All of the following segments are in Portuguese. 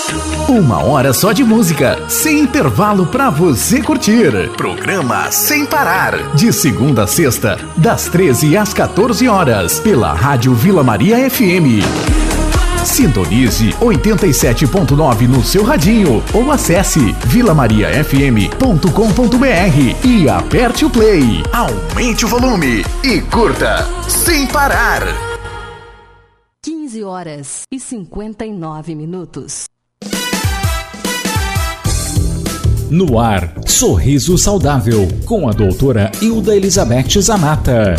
1 hora só de música, sem intervalo pra você curtir. Programa Sem Parar, de segunda a sexta, das 13 às 14 horas, pela Rádio Vila Maria FM. Sintonize 87.9 no seu radinho ou acesse vilamariafm.com.br e aperte o play, aumente o volume e curta Sem Parar. 15 horas e 59 minutos. No ar, Sorriso Saudável, com a doutora Hilda Elizabeth Zanata.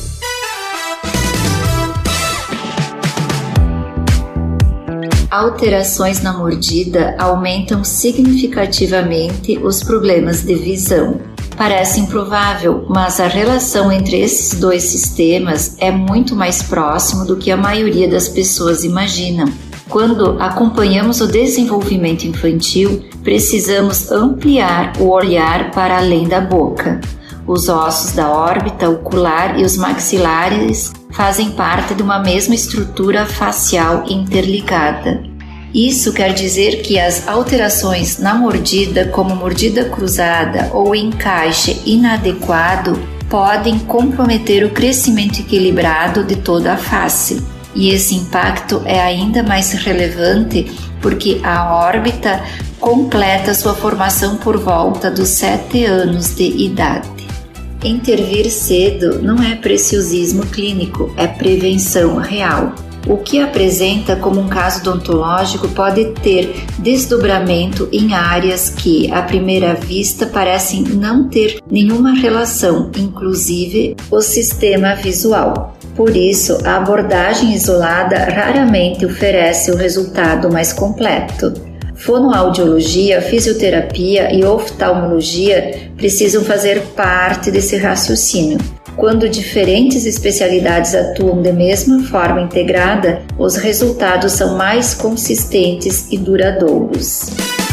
Alterações na mordida aumentam significativamente os problemas de visão. Parece improvável, mas a relação entre esses dois sistemas é muito mais próxima do que a maioria das pessoas imaginam. Quando acompanhamos o desenvolvimento infantil, precisamos ampliar o olhar para além da boca. Os ossos da órbita ocular e os maxilares fazem parte de uma mesma estrutura facial interligada. Isso quer dizer que as alterações na mordida, como mordida cruzada ou encaixe inadequado, podem comprometer o crescimento equilibrado de toda a face. E esse impacto é ainda mais relevante porque a órbita completa sua formação por volta dos 7 anos de idade. Intervir cedo não é preciosismo clínico, é prevenção real. O que apresenta como um caso odontológico pode ter desdobramento em áreas que, à primeira vista, parecem não ter nenhuma relação, inclusive o sistema visual. Por isso, a abordagem isolada raramente oferece o resultado mais completo. Fonoaudiologia, fisioterapia e oftalmologia precisam fazer parte desse raciocínio. Quando diferentes especialidades atuam de mesma forma integrada, os resultados são mais consistentes e duradouros.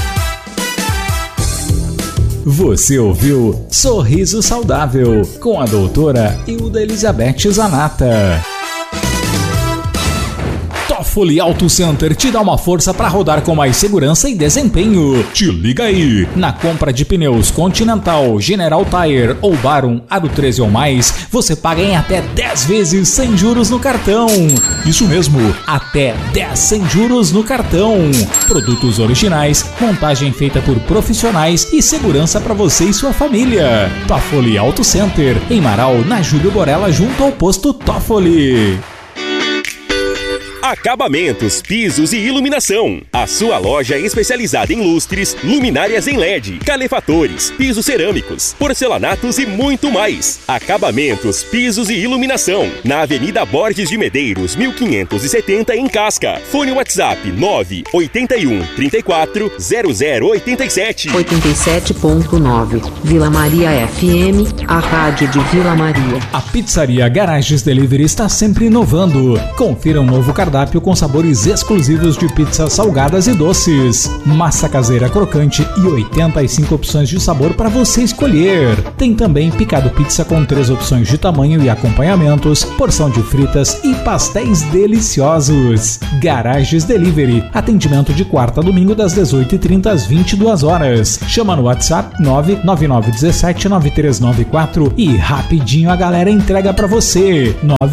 Você ouviu Sorriso Saudável, com a doutora Hilda Elizabeth Zanata. Toffoli Auto Center te dá uma força para rodar com mais segurança e desempenho. Te liga aí! Na compra de pneus Continental, General Tire ou Barum Aro 13 ou mais, você paga em até 10 vezes sem juros no cartão. Isso mesmo, até 10 sem juros no cartão. Produtos originais, montagem feita por profissionais e segurança para você e sua família. Toffoli Auto Center, em Marau, na Júlio Borella, junto ao posto Toffoli. Acabamentos, pisos e iluminação. A sua loja é especializada em lustres, luminárias em LED, calefatores, pisos cerâmicos, porcelanatos e muito mais. Acabamentos, pisos e iluminação. Na Avenida Borges de Medeiros, 1570, em Casca. Fone WhatsApp 981 34 0087. 87.9 Vila Maria FM, a rádio de Vila Maria. A Pizzaria Garages Delivery está sempre inovando. Confira um novo cardápio com sabores exclusivos de pizzas salgadas e doces, massa caseira crocante e 85 opções de sabor para você escolher. Tem também picado pizza com 3 opções de tamanho e acompanhamentos, porção de fritas e pastéis deliciosos. Garages Delivery, atendimento de quarta a domingo das 18h30 às 22 horas. Chama no WhatsApp 999179394 e rapidinho a galera entrega para você.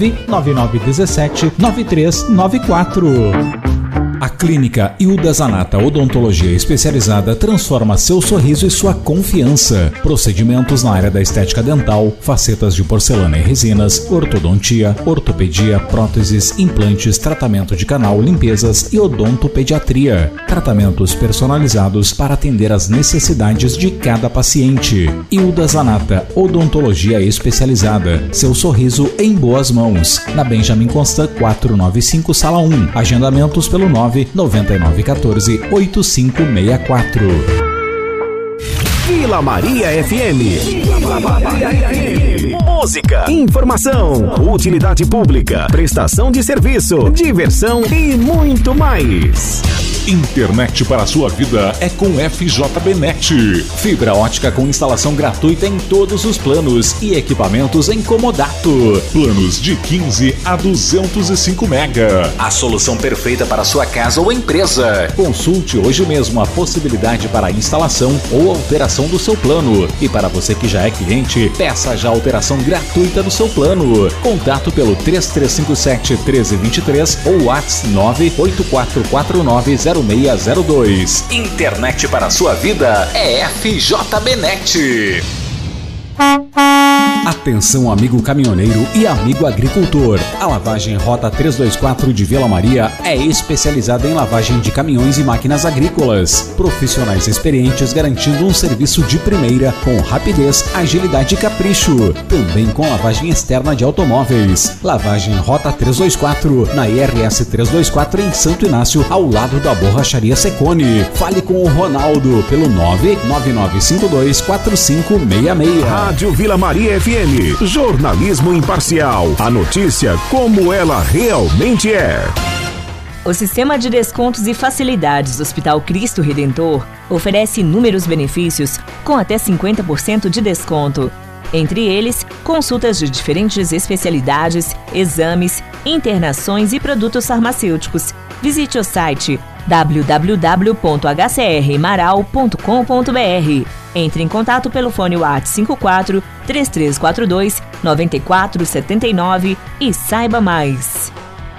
999179394. A Clínica Hilda Zanata Odontologia Especializada transforma seu sorriso e sua confiança. Procedimentos na área da estética dental, facetas de porcelana e resinas, ortodontia, ortopedia, próteses, implantes, tratamento de canal, limpezas e odontopediatria. Tratamentos personalizados para atender às necessidades de cada paciente. Hilda Zanata Odontologia Especializada. Seu sorriso em boas mãos. Na Benjamin Constant 495, Sala 1. Agendamentos pelo 99914-8564. Vila Maria FM. Vila Maria FM. Música, informação, utilidade pública, prestação de serviço, diversão e muito mais. Internet para a sua vida é com FJBnet. Fibra ótica com instalação gratuita em todos os planos e equipamentos em comodato. Planos de 15 a 205 mega. A solução perfeita para a sua casa ou empresa. Consulte hoje mesmo a possibilidade para instalação ou alteração do seu plano. E para você que já é cliente, peça já a alteração gratuita do seu plano. Contato pelo 3357-1323 ou WhatsApp 984490602. Internet para a sua vida é FJBnet. Atenção, amigo caminhoneiro e amigo agricultor. A lavagem Rota 324 de Vila Maria é especializada em lavagem de caminhões e máquinas agrícolas. Profissionais experientes garantindo um serviço de primeira com rapidez, agilidade e capricho. Também com lavagem externa de automóveis. Lavagem Rota 324 na IRS 324 em Santo Inácio, ao lado da Borracharia Secone. Fale com o Ronaldo pelo 999524566. Rádio Vila Maria FM. Jornalismo imparcial. A notícia como ela realmente é. O Sistema de Descontos e Facilidades do Hospital Cristo Redentor oferece inúmeros benefícios com até 50% de desconto. Entre eles, consultas de diferentes especialidades, exames, internações e produtos farmacêuticos. Visite o site www.hcrmaral.com.br. Entre em contato pelo fone WhatsApp 54 3342 9479 e saiba mais.